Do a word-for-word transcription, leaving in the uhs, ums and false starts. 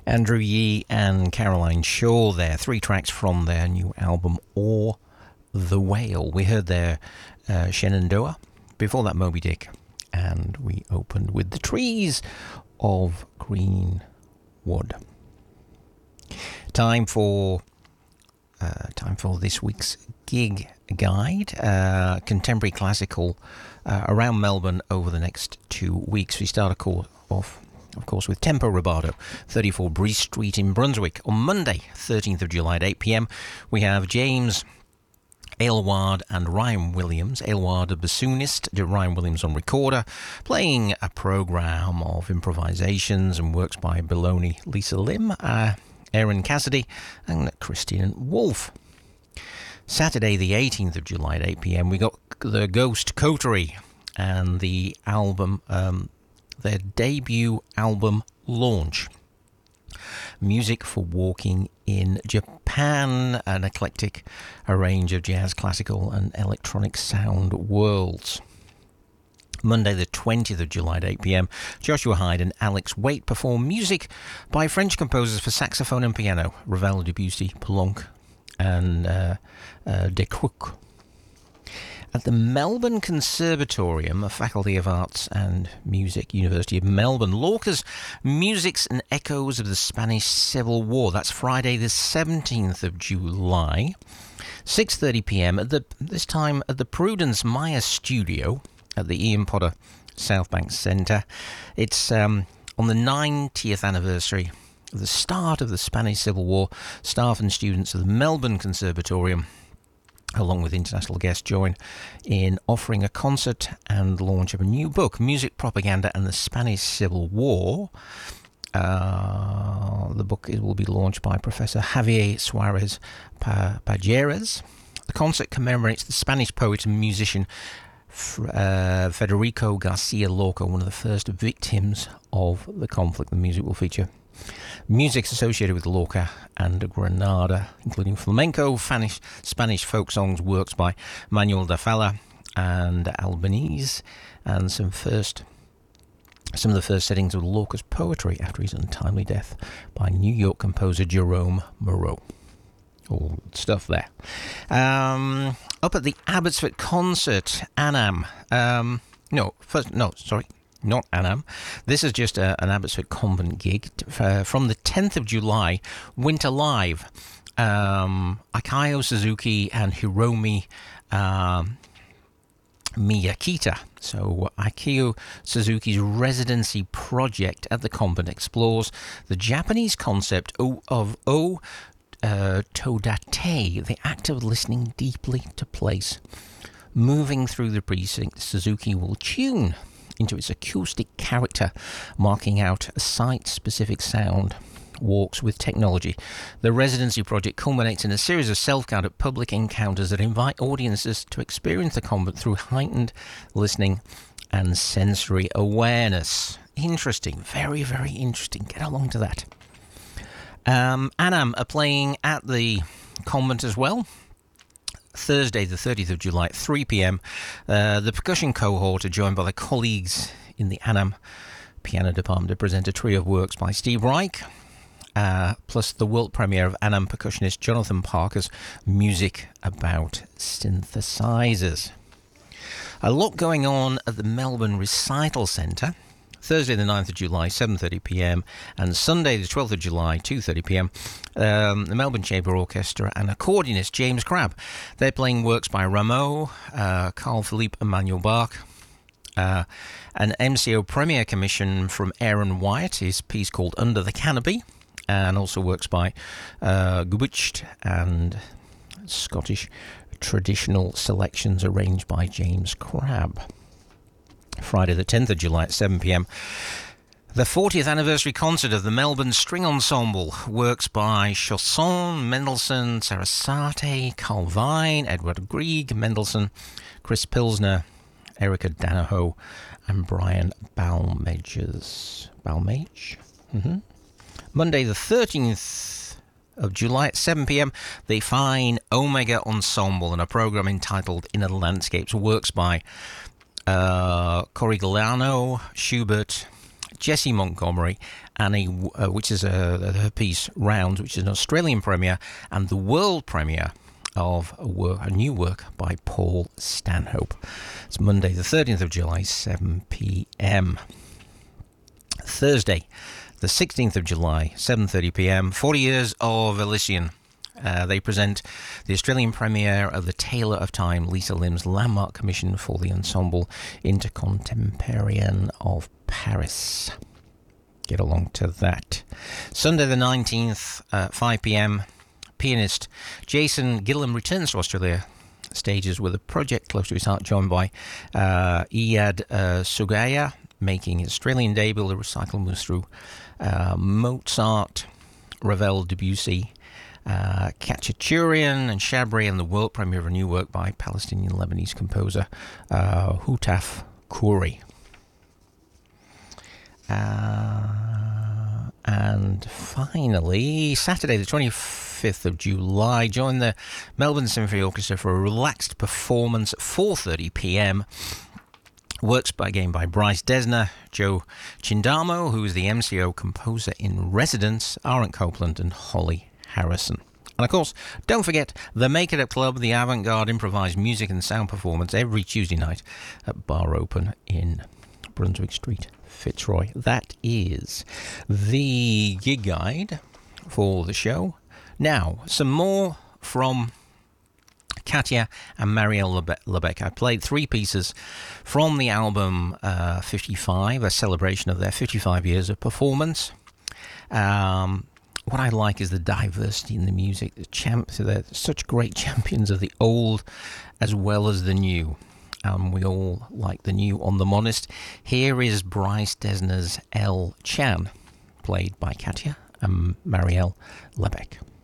Andrew Yee and Caroline Shaw there, three tracks from their new album, Or the Whale. We heard there uh, Shenandoah, before that Moby Dick, and we opened with The Trees of Greenwood. Time for uh, time for this week's gig guide, uh, contemporary classical uh, around Melbourne over the next two weeks. We start a call off, of course, with Tempo Rubato, thirty-four Breeze Street in Brunswick. On Monday, thirteenth of July at eight p.m, we have James Aylward and Ryan Williams. Aylward, a bassoonist, Ryan Williams on recorder, playing a programme of improvisations and works by Baloney, Lisa Lim, uh, Aaron Cassidy and Christian Wolfe. Saturday the eighteenth of July at eight p.m, we got the Ghost Coterie and the album, um, their debut album launch. Music for Walking in Japan, an eclectic a range of jazz, classical and electronic sound worlds. Monday the twentieth of July at eight p.m, Joshua Hyde and Alex Waite perform music by French composers for saxophone and piano, Ravel, Debussy, Poulenc and uh, uh, De Crook. At the Melbourne Conservatorium, a Faculty of Arts and Music, University of Melbourne, Lorca's Musics and Echoes of the Spanish Civil War. That's Friday the seventeenth of July, six thirty p.m, at the, this time at the Prudence Maya Studio at the Ian Potter South Bank Centre. It's um, on the ninetieth anniversary of the start of the Spanish Civil War. Staff and students of the Melbourne Conservatorium, along with international guests, join in offering a concert and launch of a new book, Music, Propaganda and the Spanish Civil War. Uh, the book will be launched by Professor Javier Suarez Pajeras. The concert commemorates the Spanish poet and musician uh, Federico Garcia Lorca, one of the first victims of the conflict. The music will feature music associated with Lorca and Granada, including flamenco, Spanish, Spanish folk songs, works by Manuel de Falla and Albanese, and some first, some of the first settings of Lorca's poetry after his untimely death by New York composer Jerome Moreau. All stuff there. Um, up at the Abbotsford Concert, Anam. Um, no, first, no, sorry. Not Anam. This is just a, an Abbotsford Convent gig uh, from the tenth of July. Winter Live. Um, Akayo Suzuki and Hiromi um, Miyakita. So Akayo Suzuki's residency project at the convent explores the Japanese concept of, of O uh, Todate, the act of listening deeply to place. Moving through the precinct, Suzuki will tune into its acoustic character, marking out a site-specific sound, walks with technology. The residency project culminates in a series of self-guided public encounters that invite audiences to experience the convent through heightened listening and sensory awareness. Interesting, very, very interesting. Get along to that. Um, Anam are playing at the convent as well. Thursday the thirtieth of July at three p.m. Uh, the percussion cohort are joined by their colleagues in the Anam piano department to present a trio of works by Steve Reich, uh, plus the world premiere of Anam percussionist Jonathan Parker's Music About Synthesizers. A lot going on at the Melbourne Recital Centre. Thursday the ninth of July, seven thirty p.m, and Sunday the twelfth of July, two thirty p.m, um, the Melbourne Chamber Orchestra and accordionist James Crabb. They're playing works by Rameau, uh, Carl Philippe Emmanuel Bach, uh, an M C O premiere commission from Aaron Wyatt, his piece called Under the Canopy, and also works by uh, Gubicht and Scottish traditional selections arranged by James Crabb. Friday the tenth of July at seven p.m, the fortieth anniversary concert of the Melbourne String Ensemble, works by Chausson, Mendelssohn, Sarasate, Carl Vine, Edward Grieg, Mendelssohn, Chris Pilsner, Erica Danaho, and Brian Balmages. Balmage? Mm-hmm. Monday the thirteenth of July at seven p.m, the fine Omega Ensemble and a programme entitled Inner Landscapes, works by Uh, Corigliano, Schubert, Jessie Montgomery, and a, uh, which is a, her piece Round, which is an Australian premiere, and the world premiere of a, work, a new work by Paul Stanhope. It's Monday the thirteenth of July, seven p.m. Thursday the sixteenth of July, seven thirty p.m, forty years of Elysian. Uh, they present the Australian premiere of The Tailor of Time, Lisa Lim's landmark commission for the Ensemble Intercontemporain of Paris. Get along to that. Sunday the nineteenth, uh, five p.m, pianist Jason Gillam returns to Australia stages with a project close to his heart, joined by uh, Iyad uh, Sugaya, making his Australian debut. The recital moves through uh, Mozart, Ravel, Debussy, uh, Khachaturian and Chabri, and the world premiere of a new work by Palestinian Lebanese composer uh, Hutaf Khoury. Uh, and finally, Saturday the twenty-fifth of July, join the Melbourne Symphony Orchestra for a relaxed performance at four thirty p.m. Works by again by Bryce Dessner, Joe Chindamo, who is the M C O composer in residence, Aaron Copeland and Holly Harrison. And of course, don't forget the Make It Up Club, the avant-garde improvised music and sound performance every Tuesday night at Bar Open in Brunswick Street, Fitzroy. That is the gig guide for the show. Now, some more from Katia and Marielle Lebec. I played three pieces from the album uh, fifty-five, a celebration of their fifty-five years of performance. Um, what I like is the diversity in the music. The champs, they're such great champions of the old as well as the new. Um, we all like the new on The Monist. Here is Bryce Dessner's El Chan, played by Katia and Marielle Lebec.